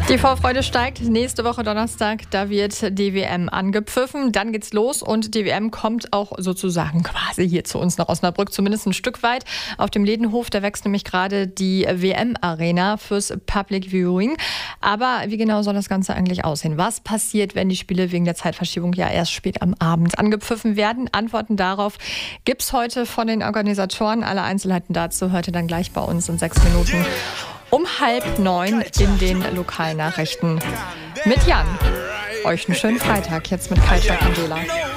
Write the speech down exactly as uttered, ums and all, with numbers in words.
Die Vorfreude steigt. Nächste Woche Donnerstag, da wird die W M angepfiffen. Dann geht's los und die W M kommt auch sozusagen quasi hier zu uns nach Osnabrück, zumindest ein Stück weit. Auf dem Ledenhof, da wächst nämlich gerade die W M-Arena fürs Public Viewing. Aber wie genau soll das Ganze eigentlich aussehen? Was passiert, wenn die Spiele wegen der Zeitverschiebung ja erst spät am Abend angepfiffen werden? Antworten darauf gibt's heute von den Organisatoren. Alle Einzelheiten dazu heute dann gleich bei uns in sechs Minuten. Um halb neun in den Lokalnachrichten mit Jan. Euch einen schönen Freitag jetzt mit Kalcha Candela.